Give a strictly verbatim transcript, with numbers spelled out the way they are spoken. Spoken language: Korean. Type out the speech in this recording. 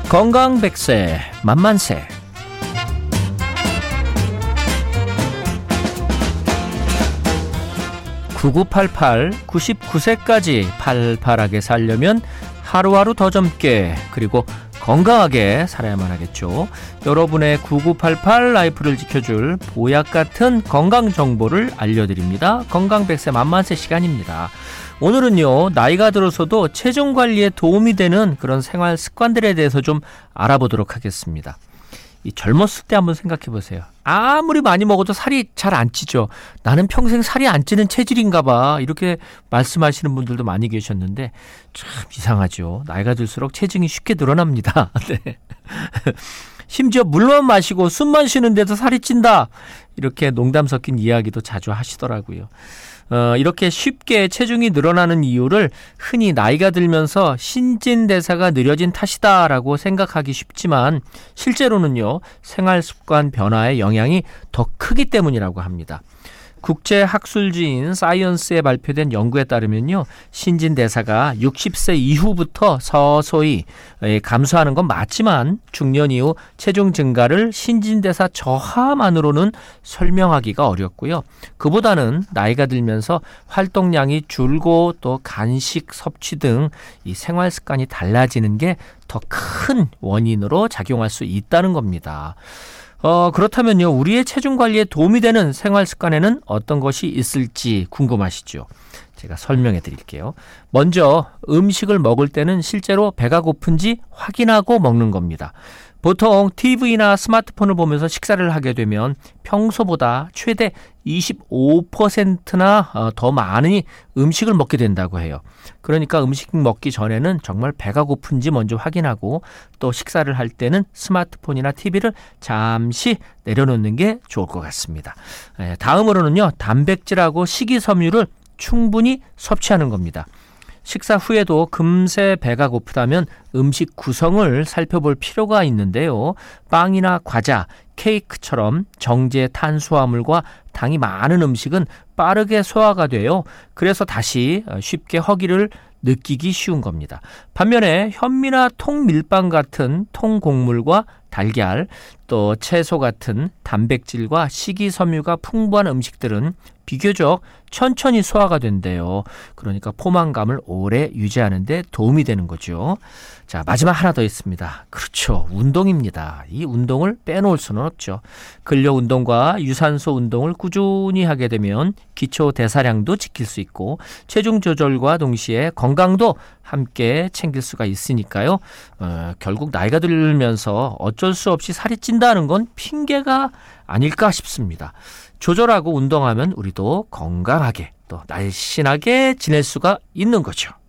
건강 백 세 만만세. 구구팔팔 구십구 세까지 팔팔하게 살려면 하루하루 더 젊게 그리고 건강하게 살아야만 하겠죠. 여러분의 구구팔팔 라이프를 지켜줄 보약 같은 건강 정보를 알려드립니다. 건강 백 세 만만세 시간입니다. 오늘은요, 나이가 들어서도 체중 관리에 도움이 되는 그런 생활 습관들에 대해서 좀 알아보도록 하겠습니다. 이 젊었을 때 한번 생각해 보세요. 아무리 많이 먹어도 살이 잘 안 찌죠. 나는 평생 살이 안 찌는 체질인가 봐. 이렇게 말씀하시는 분들도 많이 계셨는데 참 이상하죠. 나이가 들수록 체중이 쉽게 늘어납니다. 네. 심지어 물만 마시고 숨만 쉬는데도 살이 찐다. 이렇게 농담 섞인 이야기도 자주 하시더라고요. 어, 이렇게 쉽게 체중이 늘어나는 이유를 흔히 나이가 들면서 신진대사가 느려진 탓이다라고 생각하기 쉽지만 실제로는요, 생활습관 변화의 영향이 더 크기 때문이라고 합니다. 국제학술지인 사이언스에 발표된 연구에 따르면요, 신진대사가 육십 세 이후부터 서서히 감소하는 건 맞지만 중년 이후 체중 증가를 신진대사 저하만으로는 설명하기가 어렵고요. 그보다는 나이가 들면서 활동량이 줄고 또 간식 섭취 등 이 생활 습관이 달라지는 게 더 큰 원인으로 작용할 수 있다는 겁니다. 어, 그렇다면요, 우리의 체중 관리에 도움이 되는 생활 습관에는 어떤 것이 있을지 궁금하시죠? 제가 설명해 드릴게요. 먼저 음식을 먹을 때는 실제로 배가 고픈지 확인하고 먹는 겁니다. 보통 티비나 스마트폰을 보면서 식사를 하게 되면 평소보다 최대 이십오 퍼센트나 더 많이 음식을 먹게 된다고 해요. 그러니까 음식 먹기 전에는 정말 배가 고픈지 먼저 확인하고 또 식사를 할 때는 스마트폰이나 티비를 잠시 내려놓는 게 좋을 것 같습니다. 다음으로는요, 단백질하고 식이섬유를 충분히 섭취하는 겁니다. 식사 후에도 금세 배가 고프다면 음식 구성을 살펴볼 필요가 있는데요. 빵이나 과자, 케이크처럼 정제 탄수화물과 당이 많은 음식은 빠르게 소화가 돼요. 그래서 다시 쉽게 허기를 느끼기 쉬운 겁니다. 반면에 현미나 통밀빵 같은 통곡물과 달걀, 또 채소 같은 단백질과 식이섬유가 풍부한 음식들은 비교적 천천히 소화가 된대요. 그러니까 포만감을 오래 유지하는 데 도움이 되는 거죠. 자, 마지막 하나 더 있습니다. 그렇죠. 운동입니다. 이 운동을 빼놓을 수는 없죠. 근력 운동과 유산소 운동을 꾸준히 하게 되면 기초 대사량도 지킬 수 있고 체중 조절과 동시에 건강도 함께 챙길 수가 있으니까요. 어, 결국 나이가 들면서 어쩔 수 없이 살이 찐다는 건 핑계가 아닐까 싶습니다. 조절하고 운동하면 우리도 건강하게 또 날씬하게 지낼 수가 있는 거죠.